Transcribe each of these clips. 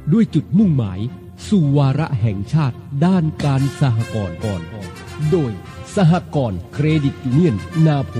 ด้วยจุดมุ่งหมายสู่วาระแห่งชาติด้านการสหกรณ์โดยสหกรณ์เครดิตยูเนียนนาโพ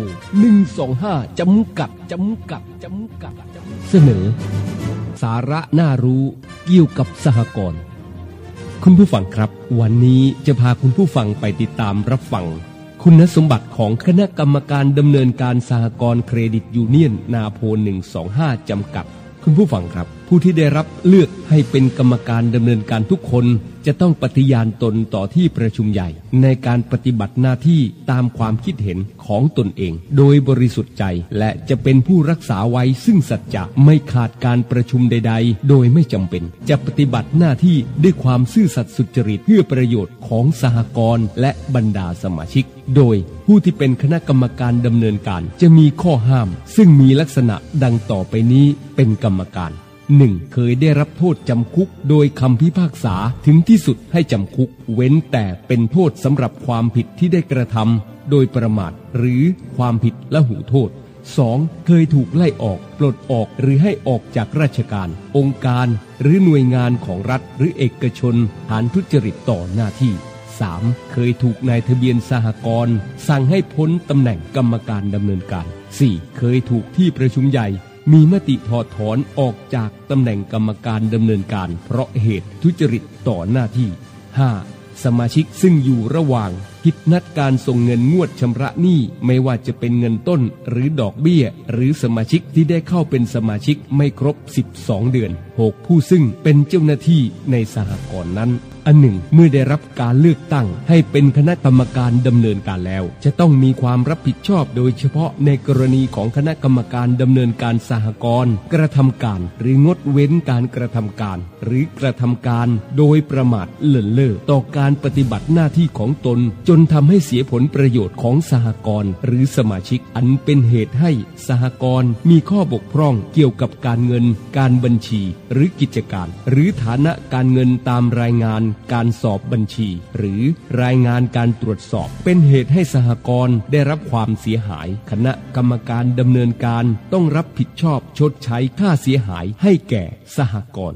125จำกัดเสนอสาระน่ารู้เกี่ยวกับสหกรณ์คุณผู้ฟังครับวันนี้จะพาคุณผู้ฟังไปติดตามรับฟังคุณสมบัติของคณะกรรมการดำเนินการสหกรณ์เครดิตยูเนียนนาโพ125จำกัดคุณผู้ฟังครับผู้ที่ได้รับเลือกให้เป็นกรรมการดำเนินการทุกคนจะต้องปฏิญาณตนต่อที่ประชุมใหญ่ในการปฏิบัติหน้าที่ตามความคิดเห็นของตนเองโดยบริสุทธิ์ใจและจะเป็นผู้รักษาไว้ซึ่งสัจจะไม่ขาดการประชุมใดๆโดยไม่จำเป็นจะปฏิบัติหน้าที่ด้วยความซื่อสัตย์สุจริตเพื่อประโยชน์ของสหกรณ์และบรรดาสมาชิกโดยผู้ที่เป็นคณะกรรมการดำเนินการจะมีข้อห้ามซึ่งมีลักษณะดังต่อไปนี้เป็นกรรมการ 1. เคยได้รับโทษจำคุกโดยคำพิพากษาถึงที่สุดให้จำคุกเว้นแต่เป็นโทษสำหรับความผิดที่ได้กระทำโดยประมาทหรือความผิดละหูโทษ 2. เคยถูกไล่ออกปลดออกหรือให้ออกจากราชการองค์การหรือหน่วยงานของรัฐหรือเอกชนฐานทุจริตต่อหน้าที่ 3. เคยถูกนายทะเบียนสหกรณ์สั่งให้พ้นตำแหน่งกรรมการดำเนินการ 4. เคยถูกที่ประชุมใหญ่มีมติถอดถอนออกจากตำแหน่งกรรมการดำเนินการเพราะเหตุทุจริตต่อหน้าที่ 5. สมาชิกซึ่งอยู่ระหว่างผิดนัดการส่งเงินงวดชำระหนี้ไม่ว่าจะเป็นเงินต้นหรือดอกเบี้ยหรือสมาชิกที่ได้เข้าเป็นสมาชิกไม่ครบ12เดือน 6. ผู้ซึ่งเป็นเจ้าหน้าที่ในสหกรณ์นั้นอันหนึ่งเมื่อได้รับการเลือกตั้งให้เป็นคณะกรรมการดำเนินการแล้วจะต้องมีความรับผิดชอบโดยเฉพาะในกรณีของคณะกรรมการดำเนินการสหกรณ์กระทำการหรืองดเว้นการกระทำการหรือกระทำการโดยประมาทเลินเล่อต่อการปฏิบัติหน้าที่ของตนจนทำให้เสียผลประโยชน์ของสหกรณ์หรือสมาชิกอันเป็นเหตุให้สหกรณ์มีข้อบกพร่องเกี่ยวกับการเงินการบัญชีหรือกิจการหรือฐานะการเงินตามรายงานการสอบบัญชีหรือรายงานการตรวจสอบเป็นเหตุให้สหกรณ์ได้รับความเสียหายคณะกรรมการดำเนินการต้องรับผิดชอบชดใช้ค่าเสียหายให้แก่สหกรณ์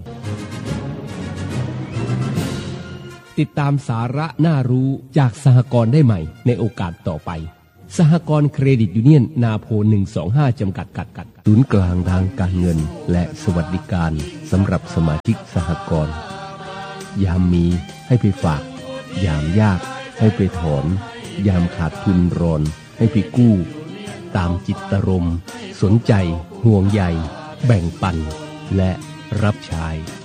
ติดตามสาระน่ารู้จากสหกรณ์ได้ใหม่ในโอกาสต่อไปสหกรณ์เครดิตยูเนียนนาโพ125จำกัดศูนย์กลางทางการเงินและสวัสดิการสำหรับสมาชิกสหกรณ์ยามมีให้ไปฝากยามยากให้ไปถอนยามขาดทุนรอนให้ไปกู้ตามจิตรมณ์สนใจห่วงใยแบ่งปันและรับใช้